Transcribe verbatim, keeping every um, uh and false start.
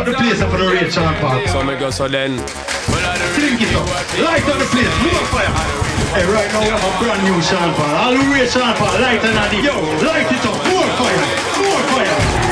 the place for the rate, Sean Paul. So me go so then. Drink it up. Light on the place. More fire. Hey, right now we have a brand new Sean Paul. All the rate Sean Paul. Light on the. Yo, light it up. More fire. More fire.